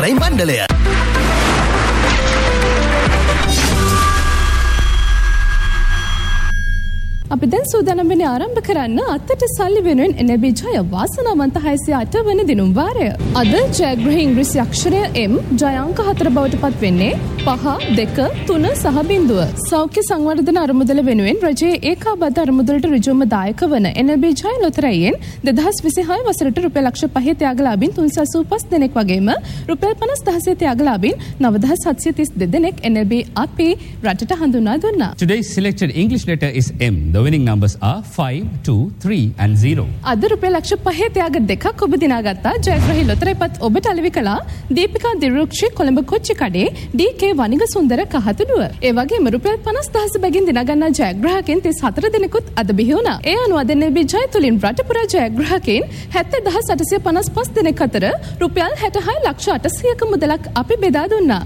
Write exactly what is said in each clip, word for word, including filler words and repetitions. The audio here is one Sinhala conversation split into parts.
ලොතරැයි මණ්ඩලය. අපි දැන් සූදානම් වෙන්නේ ආරම්භ කරන්න අත්තට සල්ලි වෙනුවෙන් එන බී ජය වාසනාවන්ත හයසිය අට වෙනි දිනුම් වාරය. අද ජයග්‍රහී ඉංග්‍රීසි අක්ෂරය M ජය අංක හතර බවට පත් වෙන්නේ පහ දෙක තුන සහ බිංදුව. සෞඛ්‍ය සංවර්ධන අරමුදල වෙනුවෙන් රජයේ ඒකාබද්ධ අරමුදලට ඍජුවම දායක වන එන බී ජය ලොතරැයියෙන් දෙදහස් විසිහය වසරට රුපියල් ලක්ෂ පහේ ත්‍යාගලාභීන් තුන්සිය අසූ පහ දෙනෙක් වගේම රුපියල් පනස් දහසේ ත්‍යාගලාභීන් නවදහස් හත්සිය තිස් දෙක දෙනෙක් එන බී අපි රටට හඳුන්වා දුන්නා. Today's selected English letter is M. The winning numbers are five, two, three and zero. අද රුපියල් ලක්ෂ පහේ ත්‍යාග දෙකක් ඔබ දිනාගත්තා. ජයග්‍රහී ලොතරැයිපත් ඔබට අලෙවි කළා දීපිකා දිරුක්ෂි කොළඹ කොච්චි කඩේ ඩී කේ වනිග සුන්දර කහතුඩුව. ඒ වගේම රුපියල් පනස් දහස බැගින් දිනාගන්නා ජයග්‍රාහකයන් තිස් හතර දෙනෙකුත් අද බිහි වුණා. ඒ අනුව අද එන බී ජය තුලින් රටපුරා ජයග්‍රාහකයන් හැත්තෑ දහස් අටසිය පනස් පහ දෙනෙක් අතර රුපියල් හැටහය ලක්ෂ අටසියක මුදලක් අපි බෙදා දුන්නා.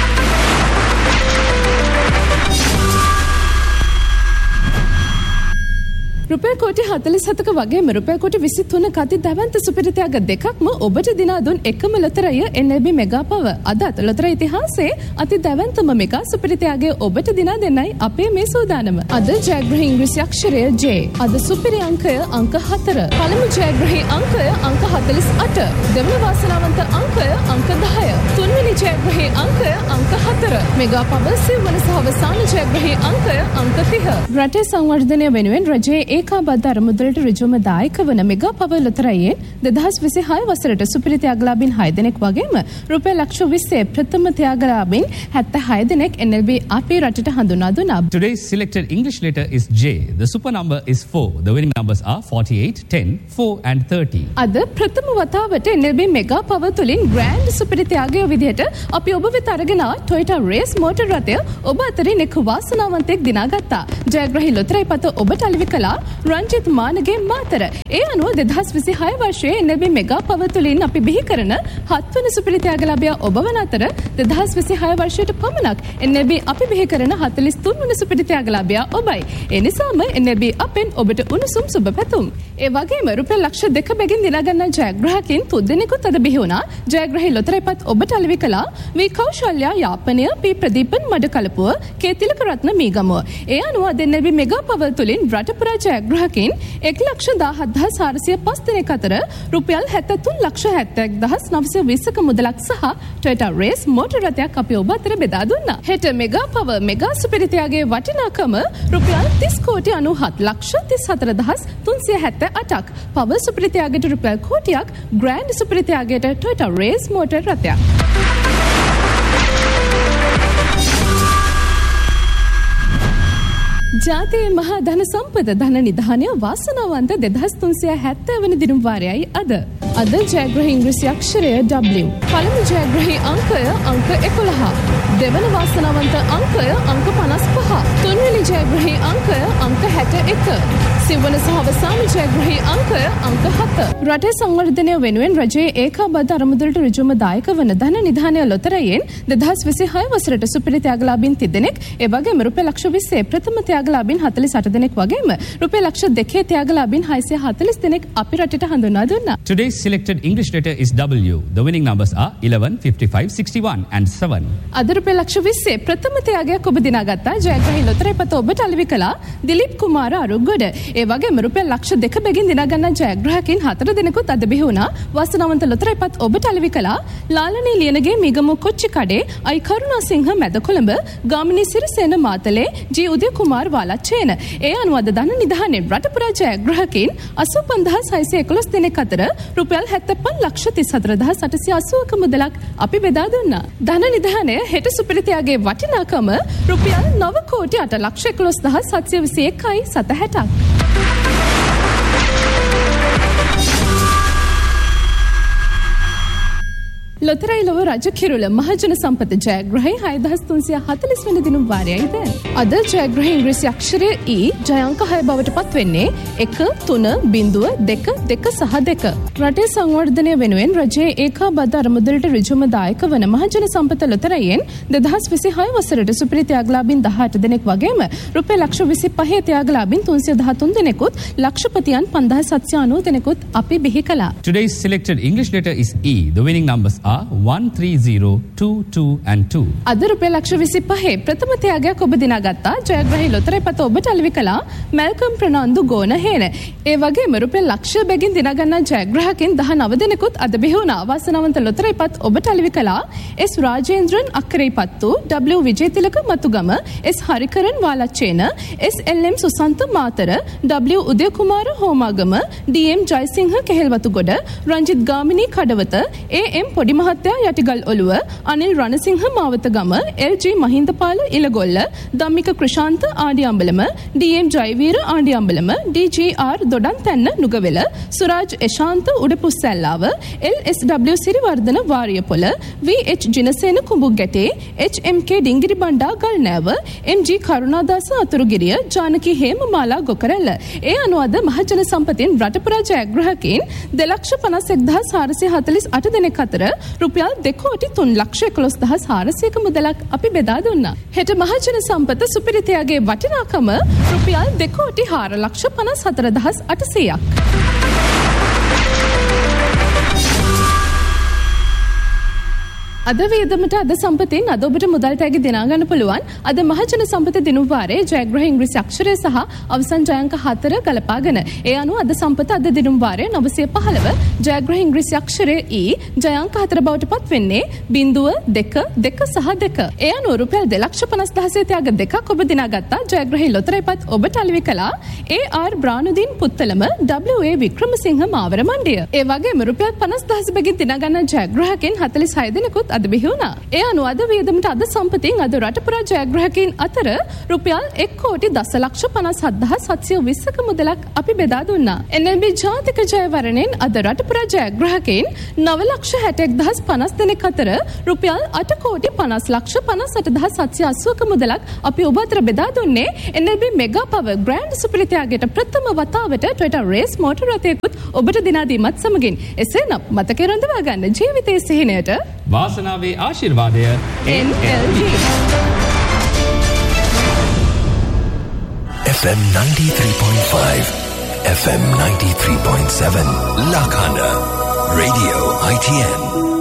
රුපියල් කෝටි හතළිස් හතක වගේම රුපියල් කෝටි විසි තුනක අති දැවැන්ත සුපිරිත්‍යාග දෙකක්ම ඔබට දිනා දුන් එකම ලොතරැය එන් එල් බී මෙගා පව. අදත් ලොතරැයි ඉතිහාසයේ අති දැවැන්තම මෙගා සුපිරිත්‍යාගය ඔබට දිනා දෙන්නයි අපේ මේ සූදානම. අද ජයග්‍රහී ඉංග්‍රීසි අක්ෂරය J. අද සුපිරි අංකය අංක හතර. පළමු ජයග්‍රහී අංකය අංක හතළිස් අට. දෙවන වාසනාවන්ත අංකය අංක දහය. තුන්වෙනි ජයග්‍රහී අංකය අංක හතර. මෙගා පව සිව්වන සහ අවසාන ජයග්‍රහී අංකය අංක තිහ. රටේ සංවර්ධනය වෙනුවෙන් රජයේ ඒකාබද්ධ අරමුදලට ඍජුවම දායක වන මෙගා පව ලොතරැයියෙන් දෙදහස් විසිහය වසරට සුපිරි ත්‍යාගලාභීන් හය දෙනෙක් වගේම රුපියල් ලක්ෂ විස්සේ ප්‍රථම ත්‍යාගලාභීන් හැත්තෑ හය දෙනෙක් එන් එල් බී අපේ රටට හඳුන්වා දුන්නා. Today's selected English letter is J. The super number is four. The winning numbers are forty-eight, ten, four and thirty. අද ප්‍රථම වතාවට එන් එල් බී මෙගා පව තුලින් ග්‍රෑන්ඩ් සුපිරි ත්‍යාගය විදිහට අපි ඔබ වෙත අරගෙන Toyota Race motor රථය ඔබ අතරින් එක් වාසනාවන්තයෙක් දිනාගත්තා. ජයග්‍රහී ලොතරැයිපත ඔබට අලෙවි කළා රංජිත් මානගේ මාතර. ඒ අනුව දෙදහස් විසිහය වර්ෂයේ එන් එල් බී මෙගා පව තුලින් අපි බිහි කරන හත්වන සුපිරි ත්‍යාගලාභියා ඔබ වන අතර දෙදහස් විසිහය වර්ෂයට පමණක් එන් එල් බී අපි බිහි කරන හතළිස් තුන් වන සුපිරි ත්‍යාගලාභියා ඔබයි. ඒ නිසාම එන් එල් බී අපෙන් ඔබට උණුසුම් සුබ පැතුම්. ඒ වගේම රුපියල් ලක්ෂ දෙක බැගින් දිනා ගන්නා ජයග්‍රාහකයන් තුන් දෙනෙකුත් අද බිහි වුණා. ජයග්‍රහී ලොතරැයිපත් ඔබට අලෙවි කළා වී කෞශල්‍යා යාපනය, පී ප්‍රදීපන් මඩකලපුව, කේ තිලකරත්න මීගමුව. ඒ අනුව එන් එල් බී මෙගා පව තුලින් රටපුරා ජයග්‍රාහකයන් එක් ලක්ෂ දාහත් දහස් හාරසිය පහ දෙනෙක් අතර රුපියල් හැත්තෑ තුන් ලක්ෂ හැත්තෑ එක් දහස් නවසිය විස්සක මුදලක් සහ Toyota Race motor රථයක් අපි ඔබ අතර බෙදා දුන්නා. හෙට මෙගා පව මෙගා සුපිරිත්‍යාගයේ වටිනාකම රුපියල් තිස් කෝටි අනූහත් ලක්ෂ තිස් හතර දහස් තුන්සිය හැත්තෑ අටක්. පව සුපිරිත්‍යාගයට රුපියල් කෝටියක්, ග්‍රෑන්ඩ් සුපිරිත්‍යාගයට Toyota Race motor රථයක්. ජාතියේ මහා ධන සම්පත ධන නිධානය වාසනාවන්ත දෙදහස් තුන්සිය හැත්තෑ වන දිනුම් වාරයයි අද. අද ජයග්‍රහී ඉංග්‍රීසි අක්ෂරය W. පළමු ජයග්‍රහී අංකය අංක එකොළහ. දෙවන වාසනාවන්ත අංකය අංක පනස් පහ. තුන්වෙනි ජයග්‍රහී අංකය අංක හැට එක. සිව්වන සහ අවසාන ජයග්‍රහී අංකය අංක හත. රටේ සංවර්ධනය වෙනුවෙන් රජයේ ඒකාබද්ධ අරමුදලට ඍජුවම දායක වන ධන නිධානය ලොතරැයියෙන් දෙදහස් විසිහය වසරට සුපිරි ත්‍යාගලාභීන් තිදෙනෙක්, ඒ වගේම රුපියල් ලක්ෂ විස්සේ ප්‍රථම ත්‍යාගලාභීන් හතළිස් අට දෙනෙක් වගේම රුපියල් ලක්ෂ දෙකේ ත්‍යාගලාභීන් හයසිය හතළිස් දෙනෙක් අපි රටට හඳුන්වා දුන්නා. Today's selected English letter is W. The winning numbers are eleven, fifty-five, sixty-one and seven. අද රුපියල් ලක්ෂ විස්සේ ප්‍රථම ත්‍යාගයක් ඔබ දිනාගත්තා. ජයග්‍රහී ලොතරැයිපත ඔබට අලෙවි කළා දිලීප් කුමාර අරුගොඩ. ඒ වගේම රුපියල් ලක්ෂ දෙක බැගින් දිනා ගන්නා ජයග්‍රාහකයන් හතර දෙනෙකුත් අද බිහි වුණා. වාසනාවන්ත ලොතරැයිපත් ඔබට අලෙවි කළා ලාලනී ලියනගේ මීගමු කොච්චි කඩේ, අයි කරුණාසිංහ මැද කොළඹ, ගාමිණී සිරිසේන මාතලේ, ජී උදය කුමාර් වාලච්චේන. ඒ අනුව අද ධන නිධානයේ රටපුරා ජයග්‍රාහකයන් අසූ පන්දහස් හයසිය එකොළොස් දෙනෙක් අතර රුපියල් හැත්තෑ පහ ලක්ෂ තිස් හතර දහස් අටසිය අසූවක මුදලක් අපි බෙදා දුන්නා. ධන නිධානය හෙට සුපිරිත්‍යාගයේ වටිනාකම රුපියල් නව කෝටි අට ලක්ෂ එකොළොස් දහස් හත්සිය විසි එකයි සත හැටක්. ලොතරැයි ලොව රජ කිරුළ මහජන සම්පත ජයග්‍රහී හයදහස් තුන්සිය හතළිස් වෙනි දිනුම් වාරයයි දැන්. අද ජයග්‍රහී ඉංග්‍රීසි අක්ෂරය E ජය අංක හය බවට පත් වෙන්නේ එක, තුන, බිංදුව, දෙක, දෙක සහ දෙක. රටේ සංවර්ධනය වෙනුවෙන් රජයේ ඒකාබද්ධ අරමුදලට ඍජුවම දායක වන මහජන සම්පත ලොතරැයියෙන් දෙදහස් විසිහය වසරට සුපිරි ත්‍යාගලාභීන් දහඅට දෙනෙක් වගේම රුපියල් ලක්ෂ විසිපහේ ත්‍යාගලාභීන් තුන්සිය දහතුන් දෙනෙකුත්, ලක්ෂපතියන් පන්දාස් හත්සිය අනූ දෙනෙකුත් අපි බිහි කළා. Today's selected English letter is E. The winning numbers are are one three zero two two and two. අද රුපියල් ලක්ෂ විසිපහේ ප්‍රථම ත්‍යාගයක් ඔබ දිනාගත්තා. ජයග්‍රහී ලොතරැයි පත ඔබට අලෙවි කළා මැල්කම් ප්‍රනාන්දු ගෝනහේන. ඒ වගේම රුපියල් ලක්ෂ බැගින් දිනාගන්නා ජයග්‍රාහකයන් දහනව දෙනෙකුත් අද බිහි වුණා. වාසනාවන්ත ලොතරැයි පත් ඔබට අලෙවි කළා එස් රාජේන්ද්‍රන් අක්කරේ පත්තු, W Wijetilaka Matugama, S හරිකරන් වාලච්චේන, S L එම් සුසන්ත මාතර, ඩබ්ලිව් උදයකුමාර හෝමාගම, ඩී එම් ජයසිංහ කෙහෙල්වතුගොඩ, රංජිත් ගාමිණී කඩවත, ඒ එම් පොඩි මහත්තයා යටිගල් ඔළුව, අනිල් රණසිංහ මාවතගම, එල් ජී මහින්දපාල ඉලගොල්ල, ධම්මික ක්‍රිෂාන්ත ආඩියම්බලම, ඩී එම් ජයවීර ආඩියම්බලම, ඩී G R දොඩන් තැන්න නුගවෙල, Suraj එශාන්ත උඩපුස්සැල්ලාව, L S W Siriwardena Wariyapola, වී එච් ජිනසේන කුඹුගැටේ, එච් එම් කේ ඩිංගිරි බණ්ඩා ගල්නෑව, එම් ජී කරුණාදාස අතුරුගිරිය, ජානකි හේමමාලා ගොකරැල්ල. ඒ අනුව අද මහජන සම්පතින් රටපුරා ජයග්‍රාහකයින් දෙලක්ෂ පනස් එක්දහස් හාරසිය හතළිස් අට දෙනෙක් අතර රුපියල් දෙකෝටි තුන් ලක්ෂ එකොළොස් දහස් හාරසියක මුදලක් අපි බෙදා දුන්නා. හෙට මහජන සම්පත සුපිරිතයාගේ වටිනාකම රුපියල් දෙකෝටි හාර ලක්ෂ පනස් හතර දහස් අටසීයක්. අද වියදමට අද සම්පතින් අද ඔබට මුදල් තෑගි දිනා ගන්න පුළුවන්. අද මහජන සම්පත දිනුම් වාරයේ ජයග්‍රහී ඉංග්‍රීසි අක්ෂරය සහ අවසන් ජයාංක හතර ගලපාගෙන. ඒ අනුව අද සම්පත අද දිනුම් වාරයේ නවසිය පහළව ජයග්‍රහී ඉංග්‍රීසි අක්ෂරය ඊ ජයාංක හතර බවට පත් වෙන්නේ බිංදුව දෙක දෙක සහ දෙක. ඒ අනුව රුපියල් දෙලක්ෂ පනස් දහසේ ත්‍යාග දෙකක් ඔබ දිනාගත්තා. ජයග්‍රහී ලොතරැයි පත් ඔබට අලෙවි කළා ඒ ආර් බ්‍රානුදීන් පුත්තලම, ඩබ්ලිව් ඒ වික්‍රමසිංහ මාවර මණ්ඩිය. ඒ වගේම රුපියල් පනස් දහස් බැගින් දිනා ගන්නා ජයග්‍රාහකයන් හතළිස් හය දෙනෙකුත් අද බිහි වුණා. ඒ අනුව අද වියදමට අද සම්පතින් අද රටපුරා ජයග්‍රාහකයන් අතර රුපියල් එක් කෝටි දසලක්ෂ පනස් හත් දහස් හත්සිය විස්සක මුදලක් අපි බෙදා දුන්නා. එන් එල් බී ජාතික ජයවරණයෙන් අද රටපුරා ජයග්‍රාහකයන් නව ලක්ෂ හැට එක් දහස් පනස් දෙනෙක් අතර රුපියල් අට කෝටි පනස් ලක්ෂ පනස් අට දහස් හත්සිය අසූවක මුදලක් අපි ඔබ අතර බෙදා දුන්නේ එන් එල් බී මෙගා පවර් ග්‍රෑන්ඩ් සුපිරිතයාගේට ප්‍රථම වතාවට ටොයෝටා රේස් මෝටර් රථයකුත් ඔබට දිනා දීමත් සමගින්. එසේනම් මතකයේ රඳවා ගන්න ජීවිතයේ සිහිනයට වාසනාවේ ආශිර්වාදය එන් L B. F M ninety-three point five, F M ninety-three point seven, Lakana, Radio I T N.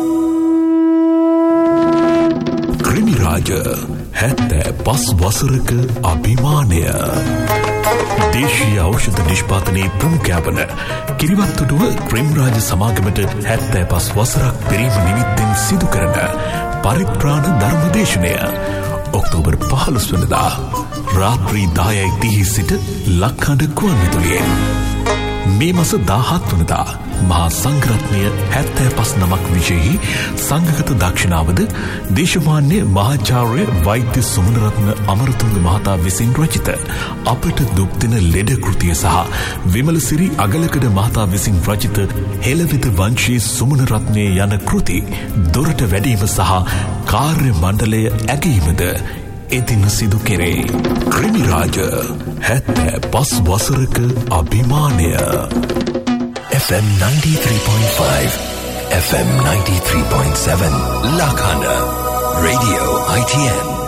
ක්‍රිමි රාජ හැත්තෑ පස් වසරක අභිමානය. දේශීය ඖෂධ නිෂ්පාදනයේ ප්‍රමුඛයා වන කිරිවත්තුඩුව ක්‍රිමි රාජ සමාගමට හැත්තෑ පස් වසරක් පිරීම නිමිත්තෙන් සිදු කරන පරිත්‍රාණ ධර්මදේශනය ඔක්තෝබර් පහළොස් වනදා රාත්‍රී දායයි තිහි සිට ලක්හඬ ගුවන්විදුලියෙන්. මේ මස දාහත් වනදා මහා සංඝරත්නය හැත්තෑ පස් නමක් විශයෙහි සංඝගත දක්ෂිනාවද දේශමාන්‍ය මහාචාර්ය වෛද්‍ය සුමනරත්න අමරතුංග මහතා විසින් රචිත අපට දුක්දින ලෙඩ කෘතිය සහ විමලසිරි අගලකඩ මහතා විසින් රචිත හෙළවිද වංශී සුමනරත්නය යන කෘති දොරට වැඩීම සහ කාර්ය මණ්ඩලය ඇගීමද එදින සිදු කෙරේ. ක්‍රිමි රාජ හැත්තෑ පස් වසරක අභිමානය. F M ninety-three point five, F M ninety-three point seven, Lakana, Radio I T N.